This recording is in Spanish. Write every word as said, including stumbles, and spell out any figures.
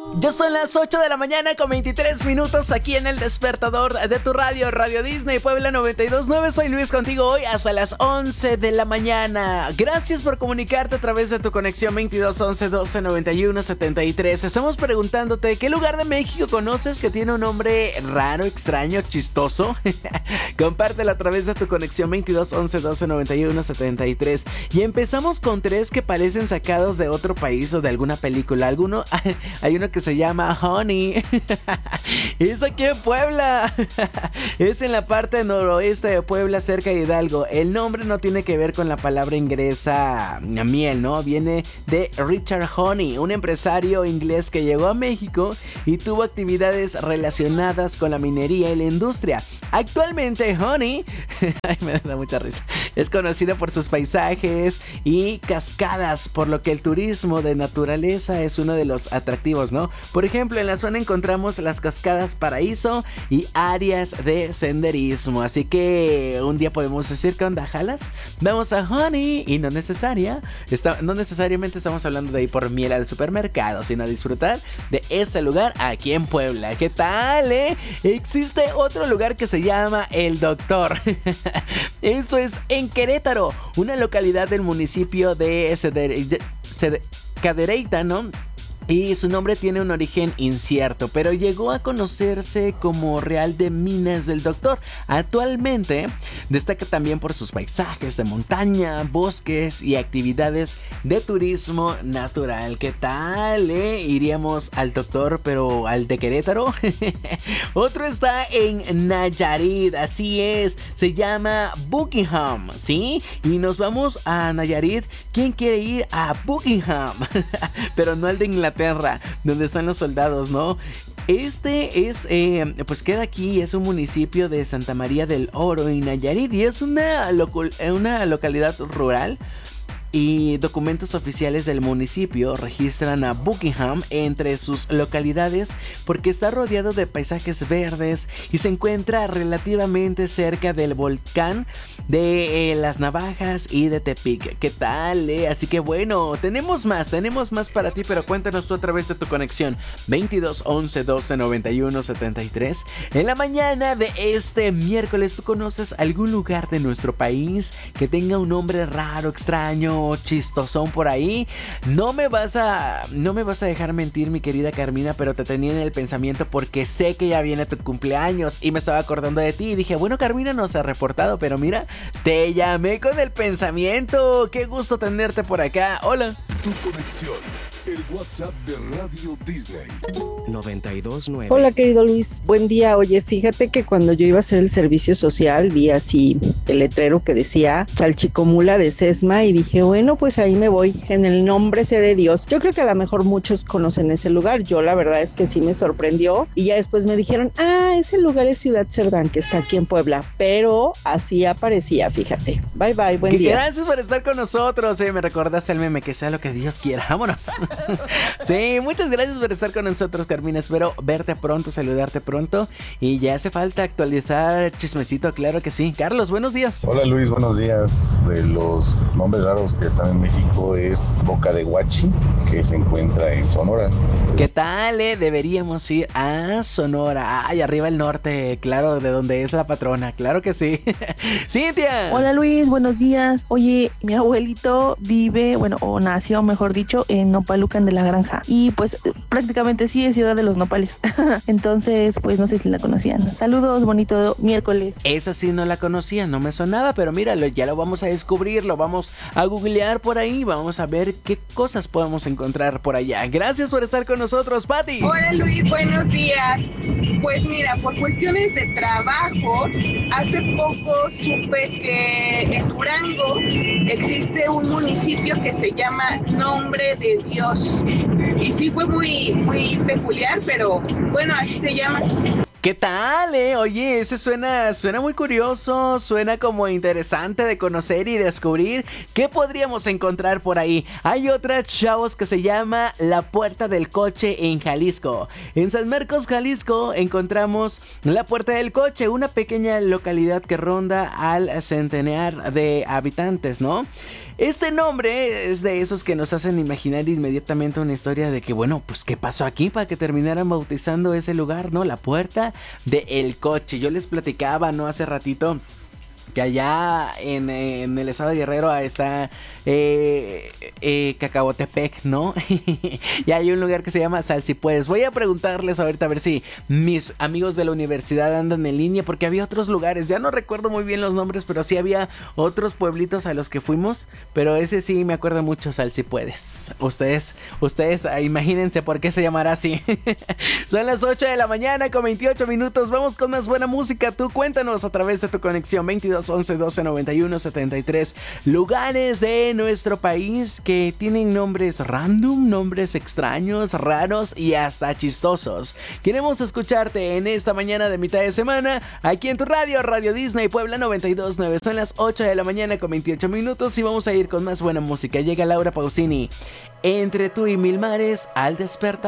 Ya son las ocho de la mañana con veintitrés minutos aquí en el despertador de tu radio, Radio Disney Puebla noventa y dos punto nueve. Soy Luis contigo hoy hasta las once de la mañana. Gracias por comunicarte a través de tu conexión veintidós once doce noventa y uno setenta y tres. Estamos preguntándote qué lugar de México conoces que tiene un nombre raro, extraño, chistoso. Compártelo a través de tu conexión veintidós once doce noventa y uno setenta y tres. Y empezamos con tres que parecen sacados de otro país o de alguna película. Alguno, hay uno que se llama Honey. Es aquí en Puebla. Es en la parte noroeste de Puebla, cerca de Hidalgo. El nombre no tiene que ver con la palabra inglesa miel, ¿no? Viene de Richard Honey, un empresario inglés que llegó a México y tuvo actividades relacionadas con la minería y la industria. Actualmente Honey ay, me da mucha risa. Es conocido por sus paisajes y cascadas, por lo que el turismo de naturaleza es uno de los atractivos, ¿no? Por ejemplo, en la zona encontramos las cascadas Paraíso y áreas de senderismo. Así que un día podemos decir, ¿qué onda, jalas? Vamos a Honey y no necesaria, está, no necesariamente estamos hablando de ir por miel al supermercado, sino a disfrutar de ese lugar aquí en Puebla. ¿Qué tal, eh? Existe otro lugar que se llama El Doctor. Esto es en Querétaro, una localidad del municipio de Ceder- Ceder- Cadereyta, ¿no? Y su nombre tiene un origen incierto, pero llegó a conocerse como Real de Minas del Doctor. Actualmente destaca también por sus paisajes de montaña, bosques y actividades de turismo natural. ¿Qué tal, eh? Iríamos al Doctor, pero al de Querétaro. Otro está en Nayarit, así es, se llama Buckingham, ¿sí? Y nos vamos a Nayarit. ¿Quién quiere ir a Buckingham? Pero no al de Inglaterra, donde están los soldados, ¿no? Este es, eh, pues queda aquí, es un municipio de Santa María del Oro en Nayarit y es una, loco- una localidad rural. Y documentos oficiales del municipio registran a Buckingham entre sus localidades porque está rodeado de paisajes verdes y se encuentra relativamente cerca del volcán de eh, Las Navajas y de Tepic. ¿Qué tal, eh? Así que bueno, tenemos más, tenemos más para ti, pero cuéntanos tú a través de tu conexión veintidós once doce noventa y uno setenta y tres. En la mañana de este miércoles, ¿tú conoces algún lugar de nuestro país que tenga un nombre raro, extraño, chistosón por ahí? No me vas a no me vas a dejar mentir, mi querida Carmina, pero te tenía en el pensamiento porque sé que ya viene tu cumpleaños y me estaba acordando de ti y dije, bueno, Carmina no se ha reportado, pero mira, te llamé con el pensamiento. Qué gusto tenerte por acá. Hola. Tu conexión, el WhatsApp de Radio Disney noventa y dos punto nueve. Hola, querido Luis, buen día. Oye, fíjate que cuando yo iba a hacer el servicio social vi así el letrero que decía Chalchicomula de Sesma y dije, bueno, pues ahí me voy, en el nombre sea de Dios. Yo creo que a lo mejor muchos conocen ese lugar. Yo la verdad es que sí me sorprendió y ya después me dijeron, ah, ese lugar es Ciudad Cerdán, que está aquí en Puebla, pero así aparecía, fíjate. Bye bye, buen día. Gracias por estar con nosotros, eh, me recordaste el meme, que sea lo que Dios quiera. Vámonos. Sí, muchas gracias por estar con nosotros, Carmina. Espero verte pronto, saludarte pronto. Y ya hace falta actualizar chismecito, claro que sí. Carlos, buenos días. Hola Luis, buenos días. De los nombres raros que están en México es Boca de Huachi, que se encuentra en Sonora. ¿Qué tal, eh? Deberíamos ir a Sonora. Ay, arriba el norte, claro, de donde es la patrona. Claro que sí. Cintia. Hola Luis, buenos días. Oye, mi abuelito vive, bueno, o nació, mejor dicho, en Nopalucan de la Granja. Y pues prácticamente sí es ciudad de los nopales. Entonces, pues no sé si la conocían. Saludos, bonito miércoles. Esa sí no la conocía, no me sonaba, pero míralo, ya lo vamos a descubrir, lo vamos a googlear por ahí, vamos a ver qué cosas podemos encontrar por allá. Gracias por estar con nosotros, Pati. Hola Luis, buenos días. Pues mira, por cuestiones de trabajo, hace poco supe que en Durango existe un municipio que se llama Nombre de Dios. Y sí fue muy, muy peculiar, pero bueno, así se llama. ¿Qué tal, eh? Oye, ese suena, suena muy curioso, suena como interesante de conocer y descubrir qué podríamos encontrar por ahí. Hay otra, chavos, que se llama La Puerta del Coche en Jalisco. En San Marcos, Jalisco, encontramos La Puerta del Coche, una pequeña localidad que ronda al centenar de habitantes, ¿no? Este nombre es de esos que nos hacen imaginar inmediatamente una historia de que, bueno, pues ¿qué pasó aquí para que terminaran bautizando ese lugar, ¿no? La Puerta del Coche. Yo les platicaba, ¿no? Hace ratito que allá en, en el estado de Guerrero está eh, eh, Cacahuatepec, ¿no? Y hay un lugar que se llama Salsipuedes. Voy a preguntarles ahorita a ver si mis amigos de la universidad andan en línea, porque había otros lugares, ya no recuerdo muy bien los nombres, pero sí había otros pueblitos a los que fuimos, pero ese sí me acuerdo mucho, Salsipuedes. Ustedes, ustedes imagínense por qué se llamará así. Son las ocho de la mañana con veintiocho minutos, vamos con más buena música. Tú cuéntanos a través de tu conexión veintidós once doce noventa y uno setenta y tres, lugares de nuestro país que tienen nombres random, nombres extraños, raros y hasta chistosos. Queremos escucharte en esta mañana de mitad de semana aquí en tu radio, Radio Disney Puebla noventa y dos punto nueve. Son las ocho de la mañana con veintiocho minutos y vamos a ir con más buena música. Llega Laura Pausini, Entre tú y mil mares, al despertar.